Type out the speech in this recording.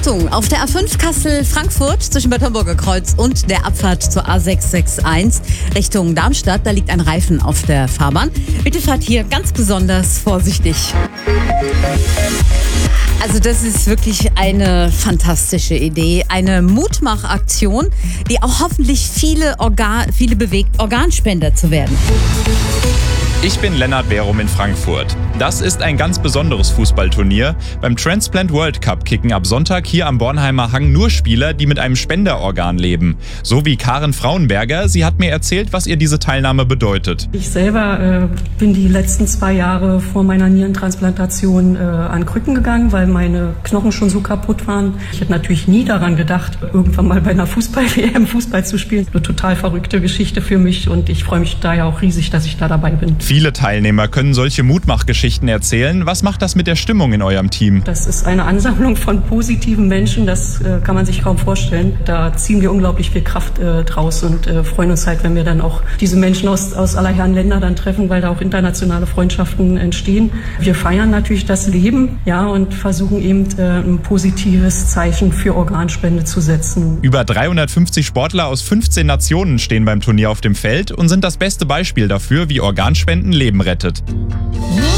Achtung, auf der A5 Kassel-Frankfurt zwischen Bad Homburger Kreuz und der Abfahrt zur A661 Richtung Darmstadt, da liegt ein Reifen auf der Fahrbahn. Bitte fahrt hier ganz besonders vorsichtig. Also das ist wirklich eine fantastische Idee, eine Mutmachaktion, die auch hoffentlich viele bewegt, Organspender zu werden. Ich bin Lennart Verum in Frankfurt. Das ist ein ganz besonderes Fußballturnier. Beim Transplant World Cup kicken ab Sonntag hier am Bornheimer Hang nur Spieler, die mit einem Spenderorgan leben. So wie Karen Frauenberger. Sie hat mir erzählt, was ihr diese Teilnahme bedeutet. Ich selber bin die letzten 2 Jahre vor meiner Nierentransplantation an Krücken gegangen, weil meine Knochen schon so kaputt waren. Ich hätte natürlich nie daran gedacht, irgendwann mal bei einer Fußball-WM Fußball zu spielen. Eine total verrückte Geschichte für mich und ich freue mich daher auch riesig, dass ich da dabei bin. Viele Teilnehmer können solche Mutmachgeschichten erzählen. Was macht das mit der Stimmung in eurem Team? Das ist eine Ansammlung von positiven Menschen, das kann man sich kaum vorstellen. Da ziehen wir unglaublich viel Kraft draus und freuen uns halt, wenn wir dann auch diese Menschen aus aller Herren Länder dann treffen, weil da auch internationale Freundschaften entstehen. Wir feiern natürlich das Leben, ja, und versuchen eben ein positives Zeichen für Organspende zu setzen. Über 350 Sportler aus 15 Nationen stehen beim Turnier auf dem Feld und sind das beste Beispiel dafür, wie Organspenden Leben rettet.